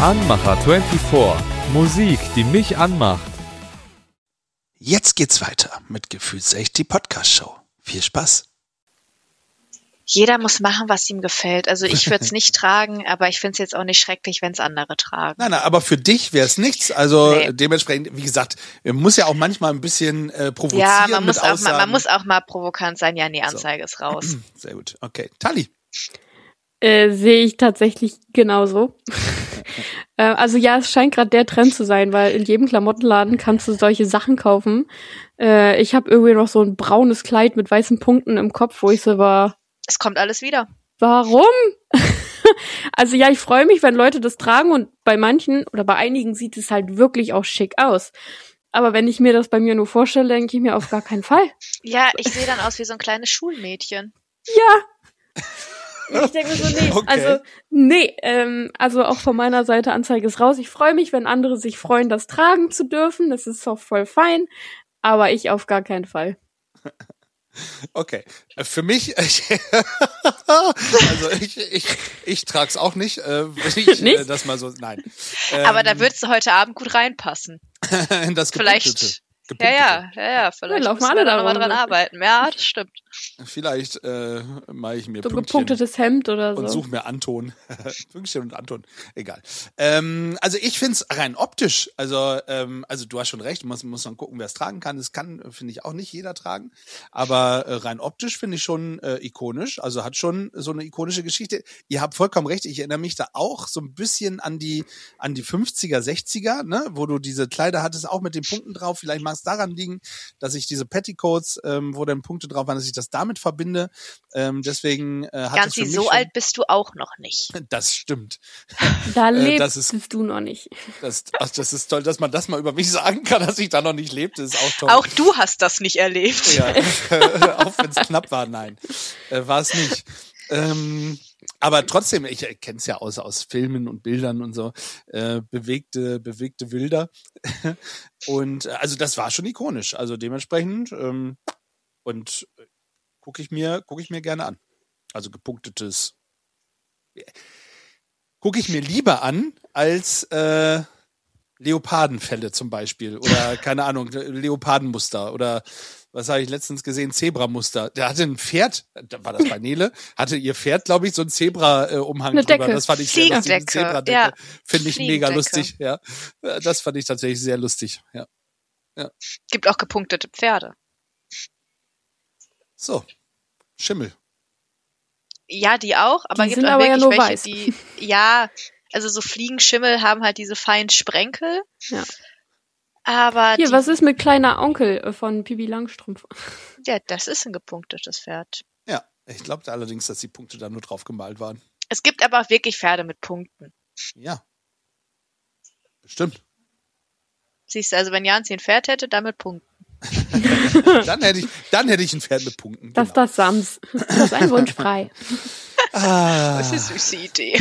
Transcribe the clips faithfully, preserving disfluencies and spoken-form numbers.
Anmacher vierundzwanzig. Musik, die mich anmacht. Jetzt geht's weiter mit Gefühlsecht, die Podcast-Show. Viel Spaß. Jeder muss machen, was ihm gefällt. Also ich würde es nicht tragen, aber ich finde es jetzt auch nicht schrecklich, wenn es andere tragen. Nein, nein, aber für dich wäre es nichts. Also Nee. dementsprechend, wie gesagt, man muss ja auch manchmal ein bisschen äh, provozieren Ja, man mit muss, auch mal, Aussagen. man muss auch mal provokant sein. Ja, die Anzeige ist raus. Sehr gut. Okay. Tali. Äh, sehe ich tatsächlich genauso. äh, also ja, es scheint gerade der Trend zu sein, weil in jedem Klamottenladen kannst du solche Sachen kaufen. Äh, ich habe irgendwie noch so ein braunes Kleid mit weißen Punkten im Kopf, wo ich so war, Es kommt alles wieder. warum? Also ja, ich freue mich, wenn Leute das tragen und bei manchen oder bei einigen sieht es halt wirklich auch schick aus. Aber wenn ich mir das bei mir nur vorstelle, denke ich mir auf gar keinen Fall. Ja, ich sehe dann aus wie so ein kleines Schulmädchen. Ja. Ich denke mir so, nee, Okay. also, nee, ähm, also auch von meiner Seite, Anzeige ist raus. Ich freue mich, wenn andere sich freuen, das tragen zu dürfen. Das ist auch voll fein, aber ich auf gar keinen Fall. Okay. Äh, Für mich, ich, also ich, ich, ich trag's auch nicht. Äh, ich, Nicht? Äh, das mal so, nein. Aber Ähm, da würdest du heute Abend gut reinpassen. das Vielleicht. Gepunktete. Ja, Gepunktete. ja, ja, ja. Vielleicht Ja, laufen müssen alle wir da da nochmal rum, dran ne? arbeiten. Ja, das stimmt. Vielleicht äh, mache ich mir So Pünktchen gepunktetes Hemd oder und so. suche mir Anton. Pünktchen und Anton. Egal. Ähm, also ich finde es rein optisch, also ähm, also du hast schon recht, muss, muss man gucken, wer es tragen kann. Das kann, finde ich, auch nicht jeder tragen. Aber äh, rein optisch finde ich schon äh, ikonisch. Also hat schon so eine ikonische Geschichte. Ihr habt vollkommen recht, ich erinnere mich da auch so ein bisschen an die an die fünfziger, sechziger, ne, wo du diese Kleider hattest, auch mit den Punkten drauf. Vielleicht mag es daran liegen, dass ich diese Petticoats, ähm, wo dann Punkte drauf waren, dass ich das damit verbinde. Ähm, deswegen äh, hat es für Ganzi, mich so schon, alt bist du auch noch nicht. Das stimmt. Da Äh, lebst das ist- du noch nicht. Das, ach, das ist toll, dass man das mal über mich sagen kann, dass ich da noch nicht lebte. Das ist auch toll. Auch du hast das nicht erlebt. Ja, auch wenn es knapp war, nein, äh, war es nicht. Ähm, aber trotzdem, ich kenne es ja aus aus Filmen und Bildern und so, äh, bewegte bewegte Bilder. Und äh, also das war schon ikonisch. Also dementsprechend ähm, und gucke ich mir gucke ich mir gerne an. Also gepunktetes gucke ich mir lieber an als äh, Leopardenfelle zum Beispiel oder keine Ahnung, Leopardenmuster oder was habe ich letztens gesehen, Zebramuster. Der hatte ein Pferd, da war das bei Nele, hatte ihr Pferd, glaube ich, so ein Zebra-Umhang Eine drüber. Decke. Das fand ich sehr lustig. Eine Fliegendecke, Zebradecke. ja. Finde ich mega Fliegendecke. lustig, ja. Äh, Das fand ich tatsächlich sehr lustig, ja. Gibt auch gepunktete Pferde. So, Schimmel. Ja, die auch, aber Die gibt sind auch aber ja wirklich nur welche, weiß. die, ja, also so Fliegenschimmel haben halt diese feinen Sprenkel. Ja. Aber Hier, die, was ist mit kleiner Onkel äh, von Pippi Langstrumpf? ja, das ist ein gepunktetes Pferd. Ja, ich glaube allerdings, dass die Punkte da nur drauf gemalt waren. Es gibt aber auch wirklich Pferde mit Punkten. Ja. Bestimmt. Siehst du, also wenn Janzi ein Pferd hätte, dann mit Punkten. Dann hätte ich, dann hätte ich ein Pferd mit Punkten. Das ist genau. das Sams. Das ist ein Wunsch frei. Ah. Das ist eine süße Idee.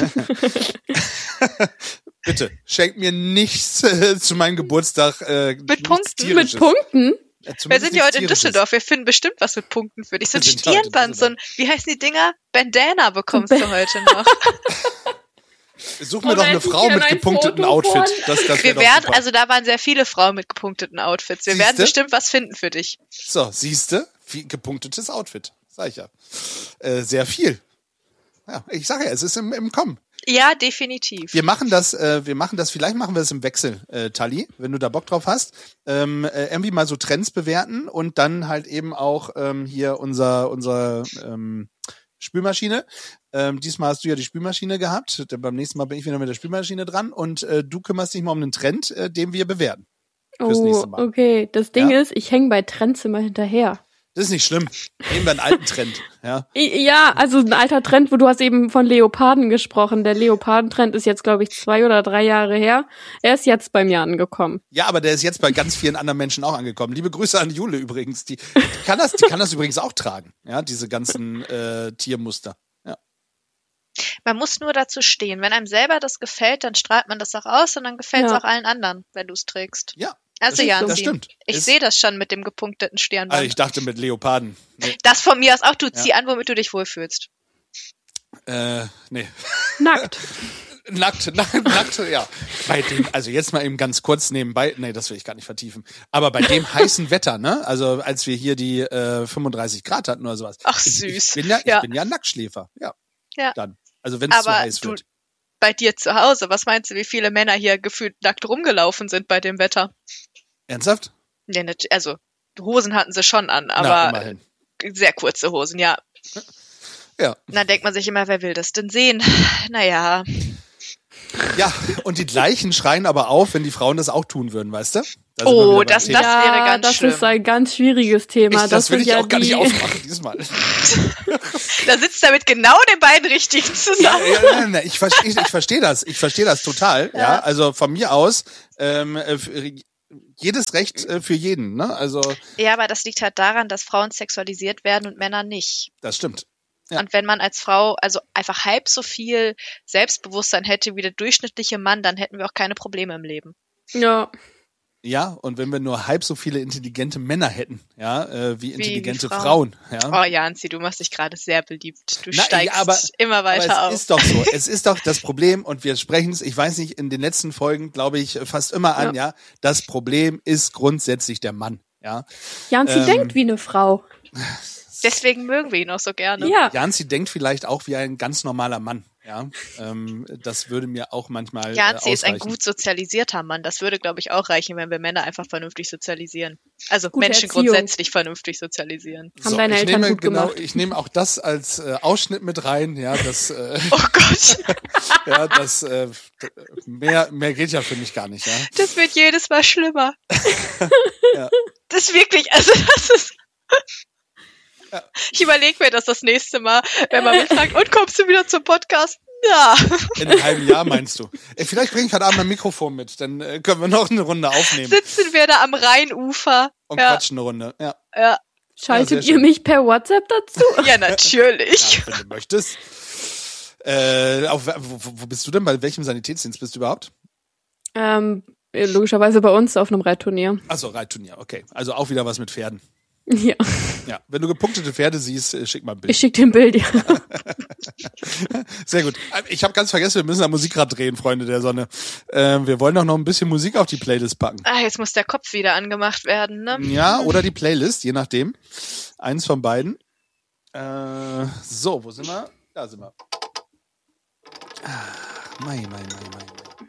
Bitte, schenk mir nichts äh, zu meinem Geburtstag. Äh, Mit nichts Punkten? Tierisches. Mit Punkten? Äh, Wir zumindest sind ja heute in nichts Tierisches. Düsseldorf. Wir finden bestimmt was mit Punkten für dich. So ein Wir sind ja heute in Stirnband, so ein, wie heißen die Dinger? Bandana bekommst du heute noch. Such mir Oh, doch da eine hätte ich Frau gerne mit ein gepunkteten Foto Outfit. von. Das, das wär Wir doch werden, super. also da waren sehr viele Frauen mit gepunkteten Outfits. Wir werden Siehste? bestimmt was finden für dich. So, siehste, wie gepunktetes Outfit. Sag ich ja. Äh, sehr viel. Ja, ich sage ja, es ist im, im Kommen. Ja, definitiv. Wir machen das, äh, wir machen das, vielleicht machen wir es im Wechsel, äh, Tali, wenn du da Bock drauf hast. Ähm, äh, irgendwie mal so Trends bewerten und dann halt eben auch ähm, hier unser, unser ähm, Spülmaschine. Ähm, diesmal hast du ja die Spülmaschine gehabt. Dann beim nächsten Mal bin ich wieder mit der Spülmaschine dran und äh, du kümmerst dich mal um einen Trend, äh, den wir bewerten. Fürs Oh, nächste Mal. okay. Das Ding Ja. ist, ich hänge bei Trends immer hinterher. Das ist nicht schlimm. Nehmen wir einen alten Trend. Ja. I- Ja, also ein alter Trend, wo du hast eben von Leoparden gesprochen. Der Leopardentrend ist jetzt, glaube ich, zwei oder drei Jahre her. Er ist jetzt bei mir angekommen. Ja, aber der ist jetzt bei ganz vielen anderen Menschen auch angekommen. Liebe Grüße an Jule übrigens. Die, die kann das, die kann das übrigens auch tragen. Ja, diese ganzen äh, Tiermuster. Ja. Man muss nur dazu stehen. Wenn einem selber das gefällt, dann strahlt man das auch aus und dann gefällt es Ja. auch allen anderen, wenn du es trägst. Ja. Also das, Janzi, das stimmt. ich Ist- sehe das schon mit dem gepunkteten Stirnband. Also ich dachte mit Leoparden. Nee, Das von mir aus auch, du Ja. zieh an, womit du dich wohlfühlst. äh, nee. Nackt. Nackt, nackt, nackt, ja. Bei dem, also jetzt mal eben ganz kurz nebenbei, nee, das will ich gar nicht vertiefen. Aber bei dem heißen Wetter, ne? Also als wir hier die äh, fünfunddreißig Grad hatten oder sowas. Ach, ich, süß. Ich bin ja, ich Ja. bin ja Nacktschläfer. Ja. Ja. Dann. Also wenn es zu Aber heiß du, wird. bei dir zu Hause, was meinst du, wie viele Männer hier gefühlt nackt rumgelaufen sind bei dem Wetter? Ernsthaft? Ja, nat- also Hosen hatten sie schon an, Na, aber immerhin. sehr kurze Hosen, ja. Ja. Und dann denkt man sich immer, wer will das denn sehen? Naja, Ja, und die gleichen schreien aber auf, wenn die Frauen das auch tun würden, weißt du? Da sind wir Oh, wieder beim das- Thema. das ja, wäre ganz das schlimm. ist ein ganz schwieriges Thema. ich, das das will sind ich ja auch gar die, nicht aufmachen diesmal. da sitzt er mit genau den beiden Richtigen Ja, zusammen. ja, nein, nein, ich verstehe ich versteh das. Ich verstehe das total. Ja. ja, also von mir aus ähm, äh, für- jedes Recht äh, für jeden. Ne? Also Ja, aber das liegt halt daran, dass Frauen sexualisiert werden und Männer nicht. das stimmt. Ja. Und wenn man als Frau also einfach halb so viel Selbstbewusstsein hätte wie der durchschnittliche Mann, dann hätten wir auch keine Probleme im Leben. ja, Ja, und wenn wir nur halb so viele intelligente Männer hätten, ja, äh, wie intelligente wie Frauen. Frauen. Ja. Oh, Janzi, du machst dich gerade sehr beliebt. Du Na, steigst ja, aber- immer weiter Aber auf. es ist doch so. Es ist doch das Problem, und wir sprechen es, ich weiß nicht, in den letzten Folgen, glaube ich, fast immer an, ja. Das Problem ist grundsätzlich der Mann. Ja. Janzi Ähm, denkt wie eine Frau. Deswegen mögen wir ihn auch so gerne. Ja. Janzi denkt vielleicht auch wie ein ganz normaler Mann. Ja, ähm, das würde mir auch manchmal Janzi äh, ist ein ausreichen. gut sozialisierter Mann. Das würde, glaube ich, auch reichen, wenn wir Männer einfach vernünftig sozialisieren. Also Gute Menschen Erziehung. grundsätzlich vernünftig sozialisieren. Haben deine ich Eltern nehme, gut genau, gemacht. Ich nehme auch das als äh, Ausschnitt mit rein. Ja, das, äh, Oh Gott, ja, das äh, mehr, mehr geht ja für mich gar nicht. Ja. das wird jedes Mal schlimmer. Ja. Das ist wirklich, also das ist... Ich überlege mir das das nächste Mal, wenn man mich fragt, und kommst du wieder zum Podcast? Ja. In einem halben Jahr meinst du? Äh, vielleicht bringe ich heute Abend mein Mikrofon mit, dann äh, können wir noch eine Runde aufnehmen Sitzen wir da am Rheinufer. und Ja, quatschen eine Runde. Ja, ja, Schaltet sehr ihr schön. mich per WhatsApp dazu? ja, natürlich. ja, wenn du möchtest. Äh, auf, wo, wo bist du denn? Bei welchem Sanitätsdienst bist du überhaupt? ähm, logischerweise bei uns auf einem Reitturnier. Achso, Reitturnier, okay. Also auch wieder was mit Pferden. Ja, Ja, wenn du gepunktete Pferde siehst, äh, schick mal ein Bild. ich schicke dir ein Bild, ja. Sehr gut. Ich habe ganz vergessen, wir müssen ein Musikrad drehen, Freunde der Sonne. Äh, wir wollen doch noch ein bisschen Musik auf die Playlist packen. Ah, jetzt muss der Kopf wieder angemacht werden, ne? Ja, oder die Playlist, je nachdem. Eins von beiden. Äh, so, wo sind wir? Da sind wir. Ah, Mai, Mai, Mai, Mai, Mai.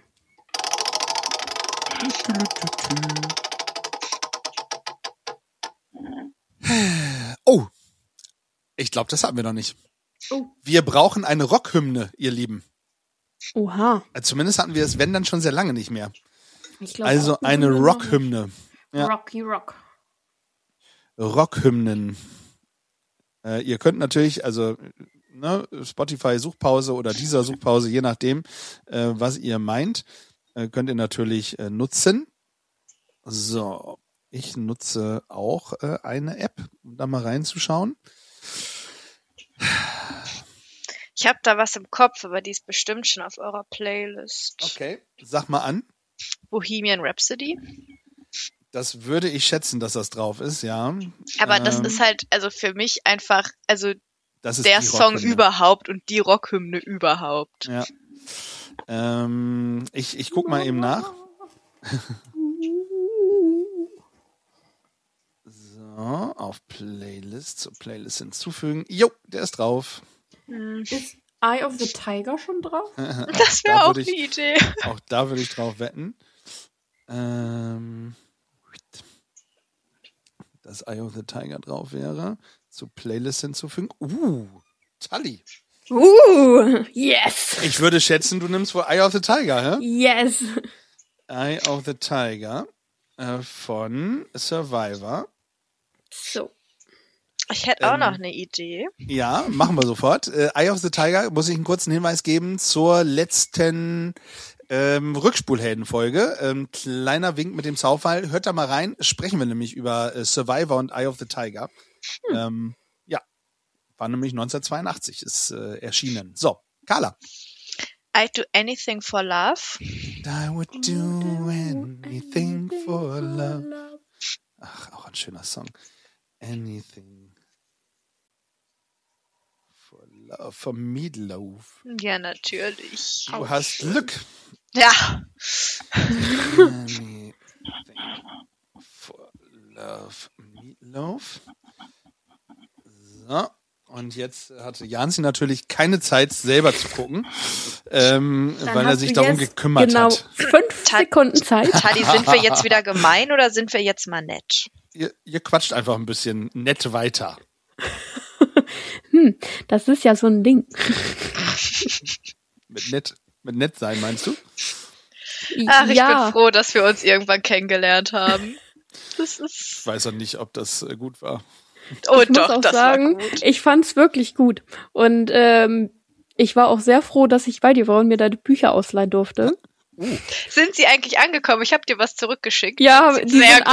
Oh, ich glaube, das hatten wir noch nicht. Oh. Wir brauchen eine Rockhymne, ihr Lieben. Oha. Äh, Zumindest hatten wir es, wenn dann schon sehr lange nicht mehr. Ich glaub Also auch. eine Rockhymne. Ja. Rocky Rock. Rockhymnen. Äh, ihr könnt natürlich, also ne, Spotify Suchpause oder dieser Suchpause, je nachdem, äh, was ihr meint, äh, könnt ihr natürlich äh, nutzen. So, ich nutze auch äh, eine App, um da mal reinzuschauen. Ich habe da was im Kopf, aber die ist bestimmt schon auf eurer Playlist. Okay, sag mal an. Bohemian Rhapsody. Das würde ich schätzen, dass das drauf ist, ja. Aber das Ähm, ist halt, also für mich einfach, also das ist der die Song Rockhymne. überhaupt und die Rockhymne überhaupt. Ja. Ähm, ich, ich guck mal eben nach. So, auf Playlist, zur Playlist hinzufügen. Jo, der ist drauf. Hm, Ist Eye of the Tiger schon drauf? Das Da wäre auch würde eine ich- Idee. Auch da würde ich drauf wetten. Ähm, dass Eye of the Tiger drauf wäre. Zur Playlist hinzufügen. Uh, Tully. Uh, yes. Ich würde schätzen, du nimmst wohl Eye of the Tiger, hä? Yes. Eye of the Tiger äh, von Survivor. So. Ich hätte auch Ähm, noch eine Idee. Ja, machen wir sofort. Äh, Eye of the Tiger, muss ich einen kurzen Hinweis geben zur letzten ähm, Rückspulhelden-Folge. Ähm, kleiner Wink mit dem Zaufall. Hört da mal rein. Sprechen wir nämlich über äh, Survivor und Eye of the Tiger. Hm. Ähm, ja, war nämlich neunzehnhundertzweiundachtzig, ist äh, erschienen. So, Carla. I'd do anything for love. I would do anything for love. Ach, auch ein schöner Song. Anything for Love von Meatloaf. Ja, natürlich. Du hast Glück. Ja. Anything for Love Meatloaf. So. Und jetzt hatte Jansi natürlich keine Zeit, selber zu gucken, ähm, weil er sich darum gekümmert genau hat. Fünf Ta- Sekunden Zeit. Tali, sind wir jetzt wieder gemein oder sind wir jetzt mal nett? Ihr, ihr quatscht einfach ein bisschen nett weiter. Hm, das ist ja so ein Ding. Mit nett, mit nett sein, meinst du? Ach, ich ja. bin froh, dass wir uns irgendwann kennengelernt haben. Das ist. Ich weiß auch nicht, ob das äh, gut war. Oh Ich muss doch, auch das sagen, war gut. ich fand's wirklich gut. Und ähm, ich war auch sehr froh, dass ich bei dir war und mir deine Bücher ausleihen durfte. Sind sie eigentlich angekommen? Ich habe dir was zurückgeschickt. Ja, die Sehr sind gut.